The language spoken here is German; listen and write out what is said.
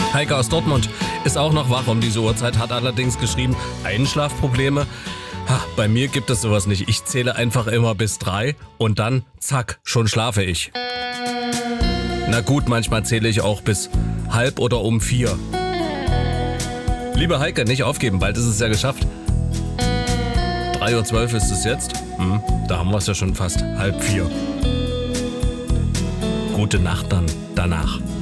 Heike aus Dortmund ist auch noch wach um diese Uhrzeit, hat allerdings geschrieben, Einschlafprobleme. Ha, bei mir gibt es sowas nicht. Ich zähle einfach immer bis 3 und dann, zack, schon schlafe ich. Na gut, manchmal zähle ich auch bis halb oder um 4. Liebe Heike, nicht aufgeben, bald ist es ja geschafft. 3:12 Uhr ist es jetzt. Da haben wir es ja schon fast 3:30. Gute Nacht dann danach.